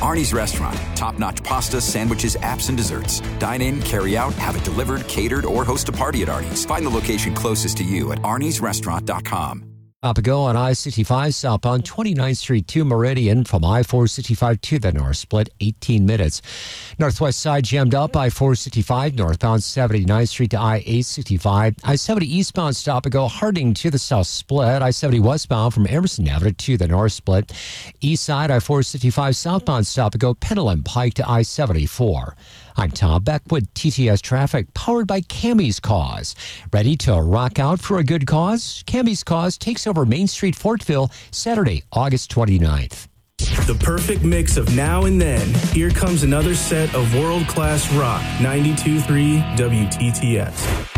Arnie's Restaurant. Top-notch pasta, sandwiches, apps, and desserts. Dine in, carry out, have it delivered, catered, or host a party at Arnie's. Find the location closest to you at arniesrestaurant.com. Ago on I-65 southbound 29th Street to Meridian from I-465 to the north split, 18 minutes. Northwest side jammed up I-465 northbound 79th Street to I-865. I-70 eastbound stop and go Harding to the south split. I-70 westbound from Emerson Avenue to the north split. East side I-465 southbound stop and go Pendleton Pike to I-74. I'm Tom Beck with TTS Traffic, powered by Cammie's Cause. Ready to rock out for a good cause? Cammie's Cause takes over Main Street, Fortville, Saturday, August 29th. The perfect mix of now and then. Here comes another set of world-class rock. 92.3 WTTS.